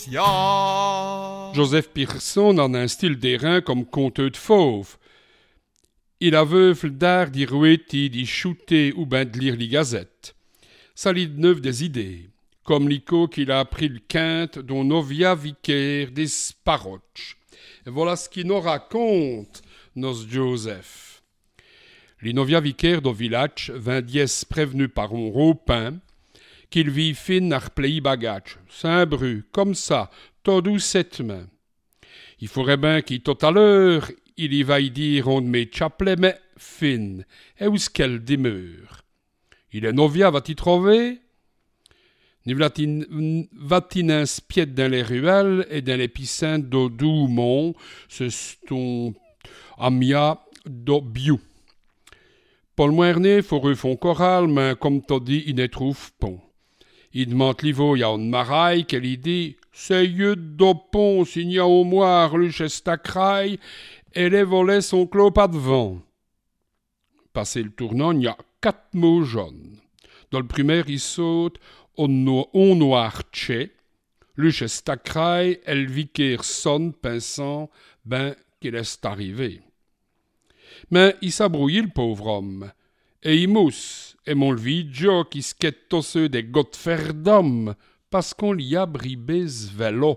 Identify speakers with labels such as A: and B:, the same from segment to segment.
A: Joseph Pearson en a un style d'airain comme conteur de fauve. Il a veuf d'art d'y rouetti, d'y shooter ou ben de lire les gazettes. Ça lit de neuf des idées, comme l'ico qu'il a appris le quinte dont Novia Vicaire des Sparoch. Et voilà ce qu'il nous raconte, nos Joseph. Les Novia Vicaire do village vint dies prévenu par un ropin qu'il vit fin ar plei bagage, Saint-Bru, comme ça, todou cette main. Il faudrait bien qu'il tout à l'heure, il y vaille dire on de mes chapelets, mais fin, et où est-ce qu'elle demeure? Il est novia, va-t-y trouver? Ni va-t-il inspiet dans les ruelles et dans les piscines d'Odoumont, ce ston amia do biou. Paul Moerné, faut font choral, mais comme t'as dit, il ne trouve pas. Il demande l'ivo, il y a une maraille, qu'elle y dit, c'est yeux d'opon, s'il y a au moins ruche estacraille, et les volets sont clos pas devant. Passé le tournant, il y a 4 mots jaunes. Dans le primaire, il saute, on noir tché, luche estacraille, elle vicaire sonne, pinçant, ben, qu'il est arrivé. Mais il s'abrouille, le pauvre homme, et il mousse. Et mon vidjo qui skette tosseux des gottfer d'homme, parce qu'on l'y a bribé ce vélo.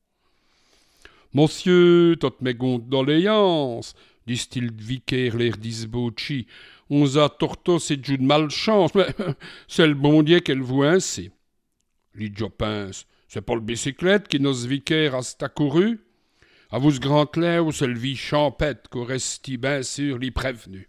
A: Monsieur, toutes mes condoléances, disent-il vicaire l'air d'isbouchi, on a torto c'est du de malchance, mais c'est le bon Dieu qu'elle voit ainsi. L'idjo pince, c'est pas le bicyclette qui nos vicaire a stacouru. À vous ce grand clair, c'est le vie champette qu'au resti bien sûr l'y prévenu.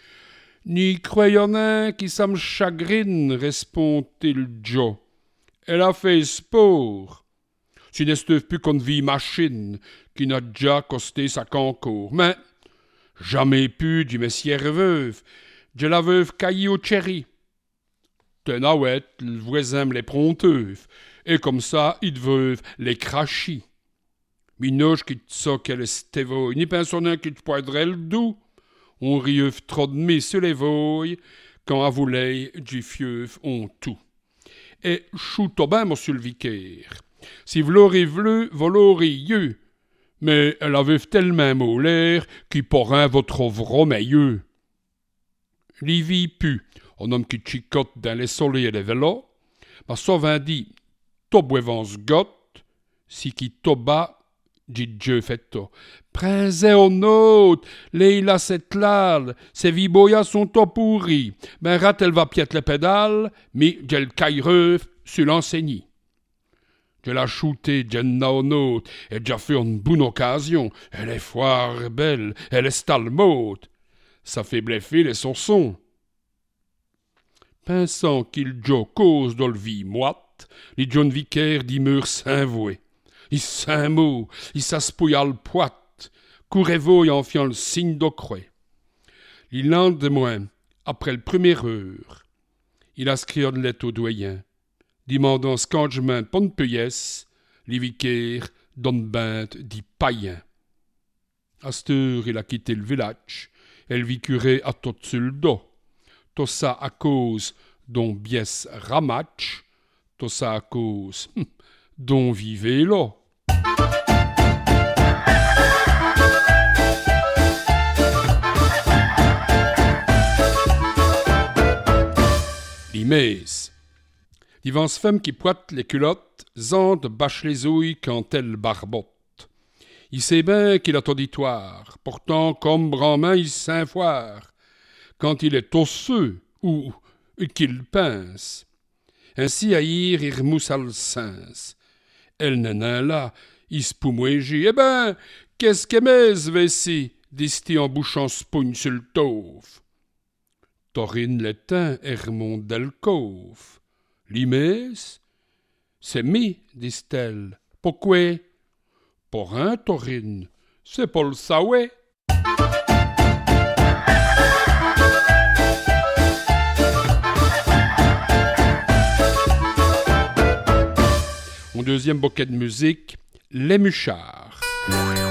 A: Ni croyant qui ça me chagrine, répond-il Joe. Elle a fait sport. Si n'est plus qu'on vie machine, qui n'a déjà costé sa concours. Mais, jamais pu du messier veuve, de la veuve caillée au cherry. Tenawet, le voisin me les pronteuve, et comme ça, il veuve les crachis. Minoche qui te so qu'elle estévoie, ni pensionnaire qui te poidrait le doux. On rieuf trop de mis sur les voies, quand à voulez du fieuf on tout. Et chou ben, monsieur le vicaire. Si v'l'aurez v'leu, v'l'aurez yeux. Mais elle avait tellement molaire qui pourrait votre vrai meilleux. Livy pu, un homme qui chicote dans les soleils et les vélos, ma sauvin dit, tobouevans got, si qui toba, dit Dieu fait-to. Prinzé au autre, Leila cette lal, ses viboyas sont tout pourris. Ben rat elle va piète les pédales, mais j'el caillereuf sur l'enseigne. Je l'ai shooté jenna au autre, et j'ai fait une bonne occasion. Elle est foire belle, elle est stalmote. Ça fait bleffer les sorsons. Pensant qu'il jo cause dans le vie moite, les John Vicaire dimeur s'invouer. Il s'inmou, il s'aspouilla le poite, courez-vous en fiant le signe d'ocroi. Le lendemain, après le premier heure, il a scrit une lettre au doyen, demandant scangement pour une pièce, les vicaires d'une binte dit païen. À cette heure, il a quitté le village, et le vicuré a tout sur le dos. Tout ça à cause d'un biès ramatch, tout ça à cause dont vivait là. Limès. Divance femme qui poite les culottes, zande bâche les ouilles quand elle barbotte. Il sait bien qu'il a auditoire, pourtant comme brandemain il s'infoire, quand il est osseux ou qu'il pince. Ainsi haïr il remousse le sens. Elle n'en là, il se poumouégie. Eh ben, qu'est-ce qu'est-ce vessi, dit-il en bouchant spogne sur le tauve. Torine l'étain et remonte d'alcôve. Limès, c'est mi, dit-elle. Pourquoi? Pour un Torine, c'est pour le saoué. Mon deuxième bouquet de musique, Les Muchards.